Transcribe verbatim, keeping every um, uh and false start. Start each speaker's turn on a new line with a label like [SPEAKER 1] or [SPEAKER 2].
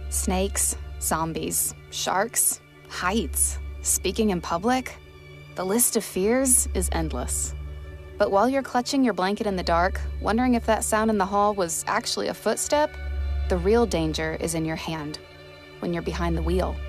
[SPEAKER 1] Snakes, zombies, sharks, heights, speaking in public. The list of fears is endless. But while you're clutching your blanket in the dark, wondering if that sound in the hall was actually a footstep, the real danger is in your hand, when you're behind the wheel.